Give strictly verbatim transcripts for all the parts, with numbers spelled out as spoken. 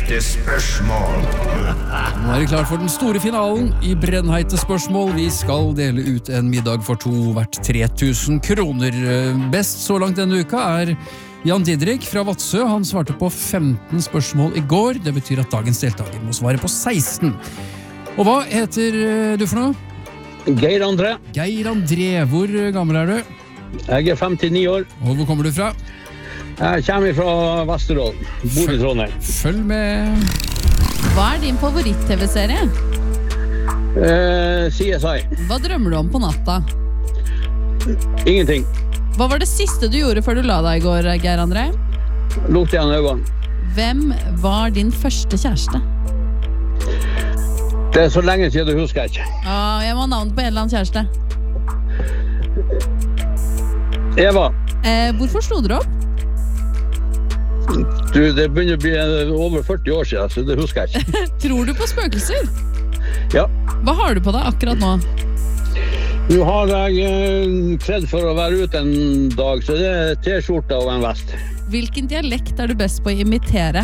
Brennheite spørsmål. Nå er det klart for den store finalen i Brennheite spørsmål. Vi skal dele ut en middag for to verdt tre tusen kroner. Best så langt denne uka er Jan Didrik fra Vadsø. Han svarte på femten spørsmål i går. Det betyr at dagens deltaker må svare på seksten. Og hva heter du for noe? Geir André. Geir André, hvor gammel er du? Jeg er femtini år. Og hvor kommer du fra? Jeg kommer fra Vesterålen. Bor i Trondheim. Følg med. Hva er din favoritt-tv-serie? Eh, C S I. Hva drømmer du om på natta? Ingenting. Hva var det siste du gjorde før du la deg i går, Geir André? Lukte igjen øynene. Hvem var din første kjæreste? Det er så lenge siden du husker jeg ikke. Ah, jeg må ha navn på en eller annen kjæreste. Eva. Eh, hvorfor slo dere opp? Du, det begynner å bli over førti år siden, så det husker jeg ikke. Tror du på spøkelser? Ja. Hva har du på deg akkurat nå? Nå har jeg eh, kledd for å være ute en dag, så det er t-skjorte og en vest. Hvilken dialekt er du best på å imitere?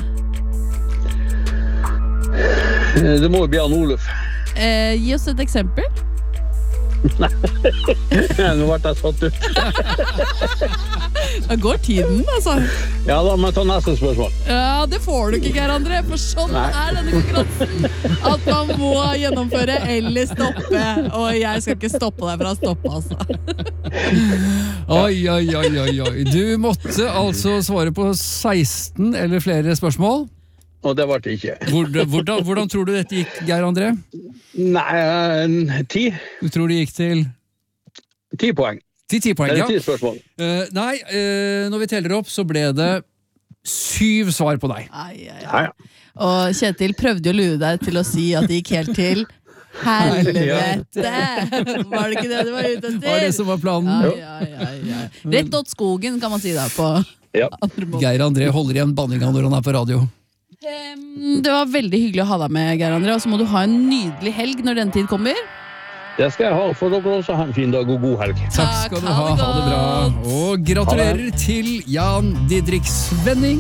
Det må jo bli han Oluf. Eh, gi oss et eksempel. Nå ble jeg satt ut. Da går tiden, altså. Ja, da må jeg ta neste spørsmål. Ja, det får du ikke, Geir André, for sånn Nei. er denne konkurransen. At man må gjennomføre eller stoppe, og jeg skal ikke stoppe deg fra å stoppe, altså. Oi, oi, oi, oi, oi. Du måtte altså svare på seksten eller flere spørsmål. Og det var det ikke. Hvordan, hvordan, hvordan tror du dette gikk, Geir André? Nei, eh, ti. Du tror det gikk til? Ti poeng. Til ti poeng, Eller ja. ti spørsmål. Uh, nei, uh, når vi teller opp, så ble det syv svar på deg. Ai, ai, ai. Ja, ja. Og Kjetil prøvde å lure deg til å si at det gikk helt til helvete. Var det ikke det du var ute etter? Var det som var planen? Ai, ai, ai, ai. Rett åt skogen, kan man si da på Ja. andre måter. Geir André holder igjen banninga når han er på radio. Um, Det var veldig hyggelig å ha deg med, Geir André. Og så må du ha en nydelig helg når den tid kommer. Det skal jeg ha, for dere også ha en fin dag og god helg. Takk skal du ha, ha det bra. Og gratulerer til Jan Didrik Svenning,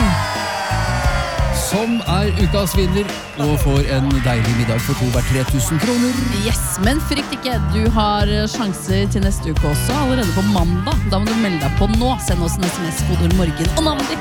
som er ukas vinner og får en deilig middag for to verdt tre tusen kroner. Yes, men frykt ikke, du har sjanser til neste uke også, allerede på mandag. Da må du melde deg på nå. Send oss en sms, kodord morgen og navnet ditt